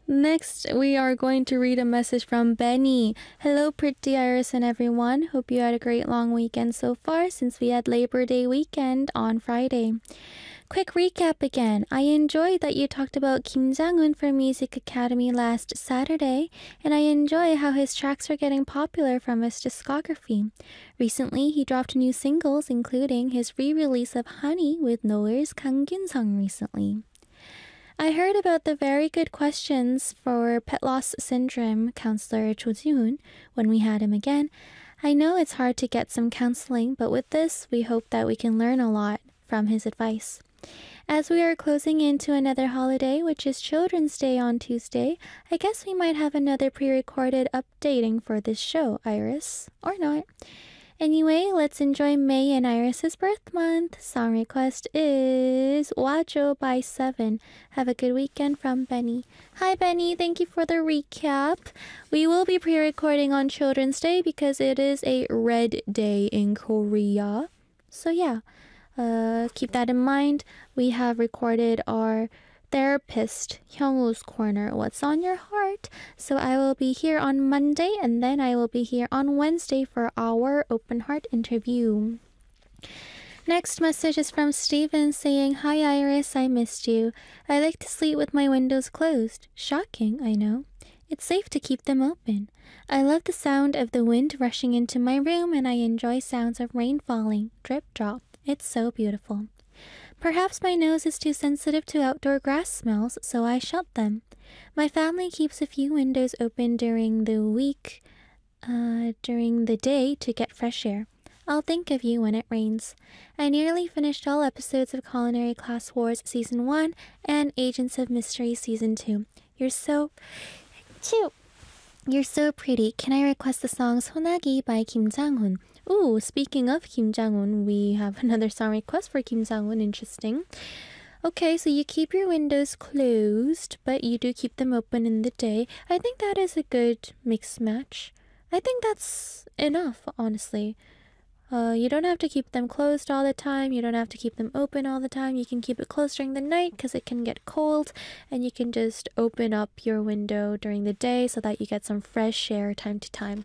Next, we are going to read a message from Benny. Hello, pretty Iris and everyone. Hope you had a great long weekend so far since we had Labor Day weekend on Friday. Quick recap again. I enjoyed that you talked about Kim Jang-un for Music Academy last Saturday, and I enjoy how his tracks are getting popular from his discography. Recently, he dropped new singles, including his re-release of Honey with Noel's Kang Kyun-sung recently. I heard about the very good questions for pet loss syndrome counselor Cho Ji-hoon when we had him again. I know it's hard to get some counseling, but with this, we hope that we can learn a lot from his advice. As we are closing into another holiday, which is Children's Day on Tuesday, I guess we might have another pre-recorded updating for this show, Iris. Or not. Anyway, let's enjoy May and Iris's birth month. Song request is Wajo by Seven. Have a good weekend from Benny. Hi Benny, thank you for the recap. We will be pre-recording on Children's Day because it is a red day in Korea. So yeah. Keep that in mind. We have recorded our therapist Hyungwoo's Corner, What's on Your Heart. So I will be here on Monday and then I will be here on Wednesday for our open heart interview. Next message is from Steven saying, Hi Iris, I missed you. I like to sleep with my windows closed. Shocking, I know. It's safe to keep them open. I love the sound of the wind rushing into my room and I enjoy sounds of rain falling, drip drop. It's so beautiful. Perhaps my nose is too sensitive to outdoor grass smells, so I shut them. My family keeps a few windows open during the day to get fresh air. I'll think of you when it rains. I nearly finished all episodes of Culinary Class Wars Season 1 and Agents of Mystery Season 2. You're so cute. You're so pretty. Can I request the song Sonagi by Kim Jang-hoon? Ooh, speaking of Kim Jang-hoon, we have another song request for Kim Jang-hoon. Interesting. Okay, so you keep your windows closed, but you do keep them open in the day. I think that is a good mix match. I think that's enough, honestly. You don't have to keep them closed all the time. You don't have to keep them open all the time. You can keep it closed during the night because it can get cold. And you can just open up your window during the day so that you get some fresh air time to time.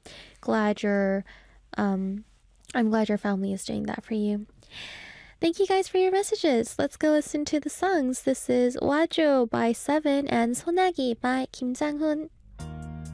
I'm glad your family is doing that for you. Thank you guys for your messages. Let's go listen to the songs. This is Wajo by Seven and Sonagi by Kim Jang-hoon.